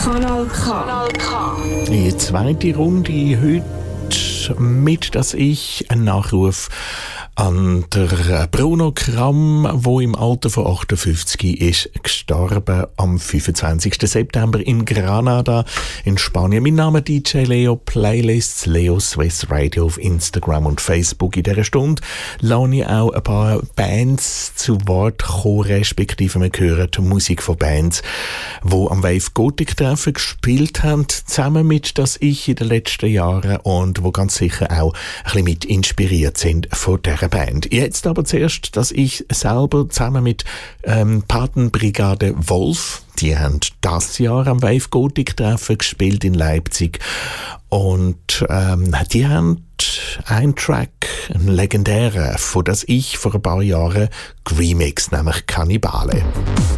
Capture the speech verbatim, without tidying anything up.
Kanal K. Kanal K. Die zweite Runde heute mit, dass ich einen Nachruf an der Bruno Kramm, wo im Alter von achtundfünfzig ist gestorben am fünfundzwanzigsten September in Granada in Spanien. Mein Name D J Leo, Playlists Leo Swiss Radio auf Instagram und Facebook. In dieser Stunde lasse ich auch ein paar Bands zu Wort kommen, respektive wir hören die Musik von Bands, die am Wave Gothic Treffen gespielt haben, zusammen mit das Ich in den letzten Jahren und wo ganz sicher auch ein bisschen mit inspiriert sind von dieser Band. Jetzt aber zuerst, dass ich selber zusammen mit ähm, Patenbrigade Wolf, die haben das Jahr am Wave Gothic Treffen gespielt in Leipzig und ähm, die haben einen Track, einen legendären, von das Ich vor ein paar Jahren remix, nämlich Kannibale.